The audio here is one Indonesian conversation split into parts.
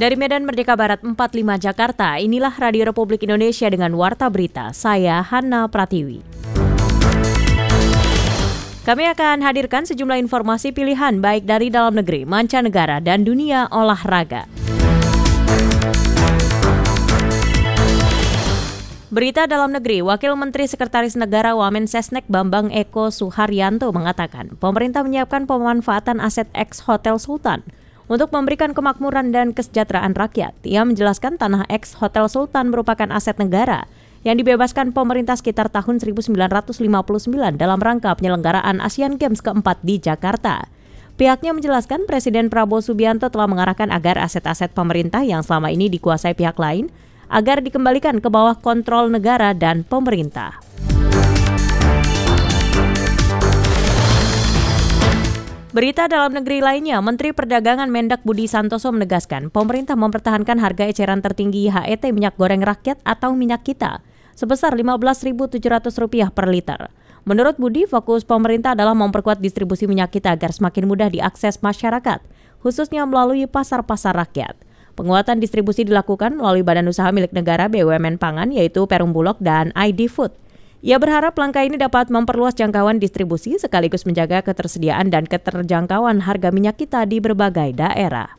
Dari Medan Merdeka Barat 45 Jakarta, inilah Radio Republik Indonesia dengan Warta Berita. Saya Hanna Pratiwi. Kami akan hadirkan sejumlah informasi pilihan baik dari dalam negeri, mancanegara, dan dunia olahraga. Berita dalam negeri, Wakil Menteri Sekretaris Negara Wamensesnek Bambang Eko Suharyanto mengatakan pemerintah menyiapkan pemanfaatan aset ex-Hotel Sultan untuk memberikan kemakmuran dan kesejahteraan rakyat. Ia menjelaskan tanah ex-Hotel Sultan merupakan aset negara yang dibebaskan pemerintah sekitar tahun 1959 dalam rangka penyelenggaraan Asian Games keempat di Jakarta. Pihaknya menjelaskan Presiden Prabowo Subianto telah mengarahkan agar aset-aset pemerintah yang selama ini dikuasai pihak lain agar dikembalikan ke bawah kontrol negara dan pemerintah. Berita dalam negeri lainnya, Menteri Perdagangan Mendak Budi Santoso menegaskan pemerintah mempertahankan harga eceran tertinggi HET minyak goreng rakyat atau minyak kita sebesar Rp15.700 per liter. Menurut Budi, fokus pemerintah adalah memperkuat distribusi minyak kita agar semakin mudah diakses masyarakat, khususnya melalui pasar-pasar rakyat. Penguatan distribusi dilakukan melalui badan usaha milik negara BUMN Pangan yaitu Perum Bulog dan ID Food. Ia berharap langkah ini dapat memperluas jangkauan distribusi sekaligus menjaga ketersediaan dan keterjangkauan harga minyak kita di berbagai daerah.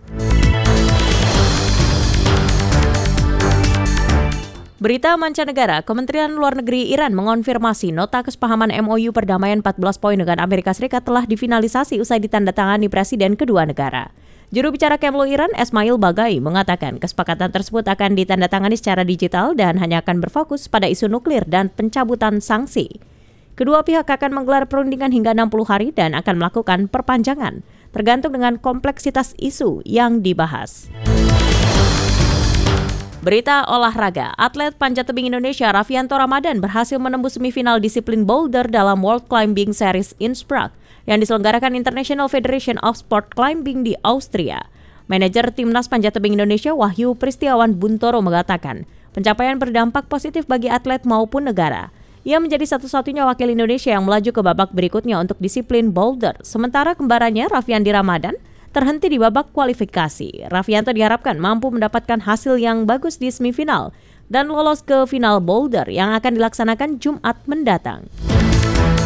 Berita mancanegara, Kementerian Luar Negeri Iran mengonfirmasi nota kesepahaman MOU perdamaian 14 poin dengan Amerika Serikat telah difinalisasi usai ditandatangani presiden kedua negara. Juru bicara Kemlu Iran, Esmail Bagai, mengatakan kesepakatan tersebut akan ditandatangani secara digital dan hanya akan berfokus pada isu nuklir dan pencabutan sanksi. Kedua pihak akan menggelar perundingan hingga 60 hari dan akan melakukan perpanjangan, tergantung dengan kompleksitas isu yang dibahas. Berita olahraga, atlet panjat tebing Indonesia Rafianto Ramadan berhasil menembus semifinal disiplin boulder dalam World Climbing Series Innsbruck yang diselenggarakan International Federation of Sport Climbing di Austria. Manajer Timnas Panjat Tebing Indonesia Wahyu Pristiawan Buntoro mengatakan pencapaian berdampak positif bagi atlet maupun negara. Ia menjadi satu-satunya wakil Indonesia yang melaju ke babak berikutnya untuk disiplin boulder, sementara kembarannya Rafiandi Ramadan terhenti di babak kualifikasi. Rafianto diharapkan mampu mendapatkan hasil yang bagus di semifinal dan lolos ke final boulder yang akan dilaksanakan Jumat mendatang.